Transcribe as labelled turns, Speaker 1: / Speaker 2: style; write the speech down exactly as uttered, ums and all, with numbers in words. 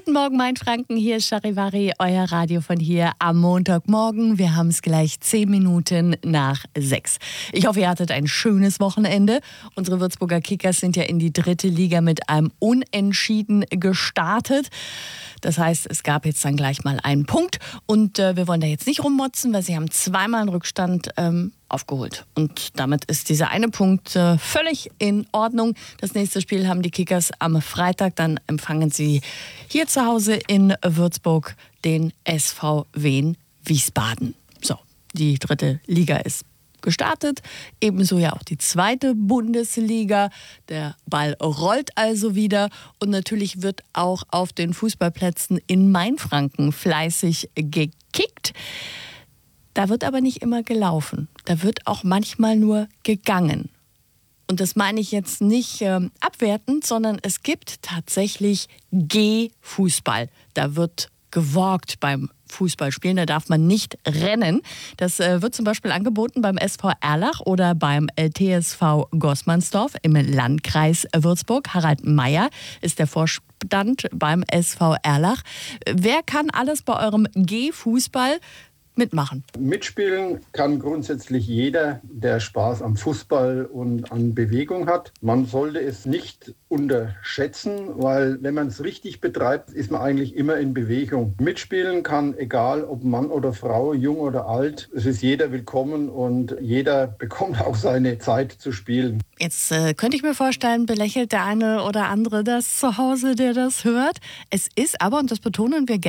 Speaker 1: Guten Morgen, Mainfranken. Hier ist Charivari, euer Radio von hier am Montagmorgen. Wir haben es gleich zehn Minuten nach sechs. Ich hoffe, ihr hattet ein schönes Wochenende. Unsere Würzburger Kickers sind ja in die dritte Liga mit einem Unentschieden gestartet. Das heißt, es gab jetzt dann gleich mal einen Punkt. Und äh, wir wollen da jetzt nicht rummotzen, weil sie haben zweimal einen Rückstand ähm, aufgeholt. Und damit ist dieser eine Punkt äh, völlig in Ordnung. Das nächste Spiel haben die Kickers am Freitag. Dann empfangen sie hier zu Hause in Würzburg den S V Wien Wiesbaden. So, die dritte Liga ist gestartet. Ebenso ja auch die zweite Bundesliga. Der Ball rollt also wieder. Und natürlich wird auch auf den Fußballplätzen in Mainfranken fleißig gekickt. Da wird aber nicht immer gelaufen. Da wird auch manchmal nur gegangen. Und das meine ich jetzt nicht ähm, abwertend, sondern es gibt tatsächlich Gehfußball. Da wird gewalkt beim Fußballspielen, da darf man nicht rennen. Das äh, wird zum Beispiel angeboten beim S V Erlach oder beim äh, T S V Goßmannsdorf im Landkreis Würzburg. Harald Meyer ist der Vorstand beim S V Erlach. Wer kann alles bei eurem Gehfußball mitmachen?
Speaker 2: Mitspielen kann grundsätzlich jeder, der Spaß am Fußball und an Bewegung hat. Man sollte es nicht unterschätzen, weil wenn man es richtig betreibt, ist man eigentlich immer in Bewegung. Mitspielen kann, egal ob Mann oder Frau, jung oder alt, es ist jeder willkommen und jeder bekommt auch seine Zeit zu spielen.
Speaker 1: Jetzt äh, könnte ich mir vorstellen, belächelt der eine oder andere das zu Hause, der das hört. Es ist aber, und das betonen wir gerne,